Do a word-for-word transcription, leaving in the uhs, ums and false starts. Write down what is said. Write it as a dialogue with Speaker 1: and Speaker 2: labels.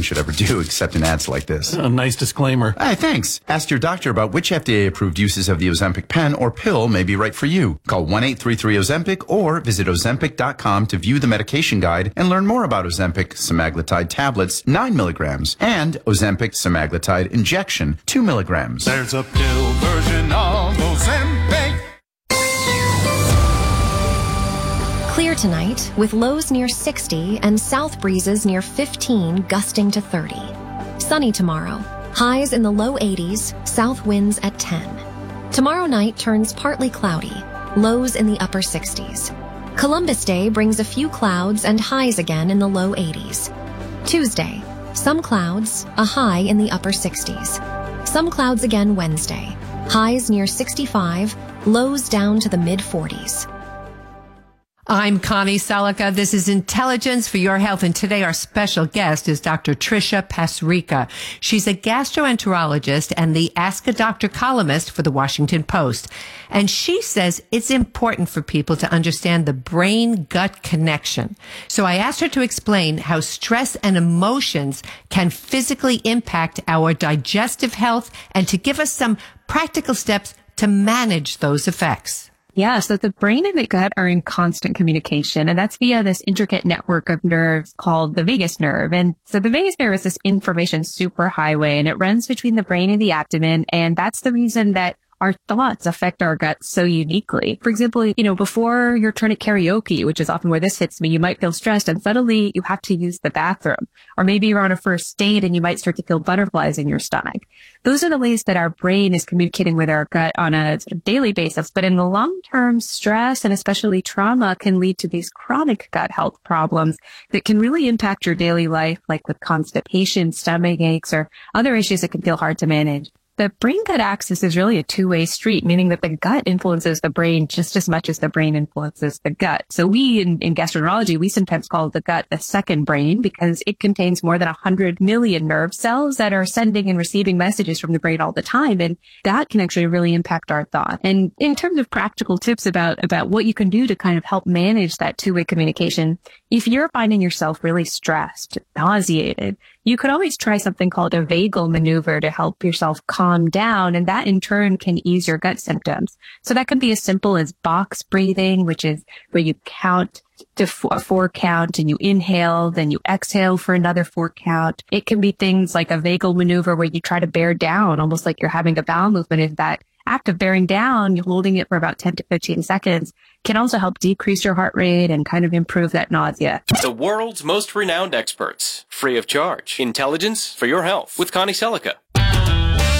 Speaker 1: should ever do except in ads like this.
Speaker 2: A nice disclaimer.
Speaker 1: Hey, thanks. Ask your doctor about which F D A-approved uses of the Ozempic pen or pill may be right for you. Call one eight three three Ozempic or visit ozempic dot com to view the medication guide and learn more about Ozempic semaglutide tablets, nine milligrams, and Ozempic semaglutide injection, two milligrams.
Speaker 3: There's a pill version of Ozempic.
Speaker 4: Clear tonight with lows near sixty and south breezes near fifteen gusting to thirty. Sunny tomorrow. Highs in the low eighties, south winds at ten. Tomorrow night turns partly cloudy. Lows in the upper sixties. Columbus Day brings a few clouds and highs again in the low eighties. Tuesday, some clouds, a high in the upper sixties. Some clouds again Wednesday. Highs near sixty-five, lows down to the mid forties.
Speaker 5: I'm Connie Selica. This is Intelligence for Your Health. And today our special guest is Doctor Tricia Pasricha. She's a gastroenterologist and the Ask a Doctor columnist for the Washington Post. And she says it's important for people to understand the brain-gut connection. So I asked her to explain how stress and emotions can physically impact our digestive health and to give us some practical steps to manage those effects.
Speaker 6: Yeah, so the brain and the gut are in constant communication, and that's via this intricate network of nerves called the vagus nerve. And so the vagus nerve is this information superhighway, and it runs between the brain and the abdomen, and that's the reason that our thoughts affect our gut so uniquely. For example, you know, before your turn at karaoke, which is often where this hits me, you might feel stressed and suddenly you have to use the bathroom. Or maybe you're on a first date and you might start to feel butterflies in your stomach. Those are the ways that our brain is communicating with our gut on a sort of daily basis. But in the long term, stress and especially trauma can lead to these chronic gut health problems that can really impact your daily life, like with constipation, stomach aches, or other issues that can feel hard to manage. The brain-gut axis is really a two-way street, meaning that the gut influences the brain just as much as the brain influences the gut. So we, in, in gastroenterology, we sometimes call the gut the second brain because it contains more than one hundred million nerve cells that are sending and receiving messages from the brain all the time. And that can actually really impact our thought. And in terms of practical tips about, about what you can do to kind of help manage that two-way communication, if you're finding yourself really stressed, nauseated, you could always try something called a vagal maneuver to help yourself calm down, and that in turn can ease your gut symptoms. So that can be as simple as box breathing, which is where you count to a four count and you inhale, then you exhale for another four count. It can be things like a vagal maneuver where you try to bear down, almost like you're having a bowel movement. Is that act of bearing down, you're holding it for about ten to fifteen seconds, can also help decrease your heart rate and kind of improve that nausea.
Speaker 7: The world's most renowned experts, free of charge. Intelligence for Your Health with Connie Selica.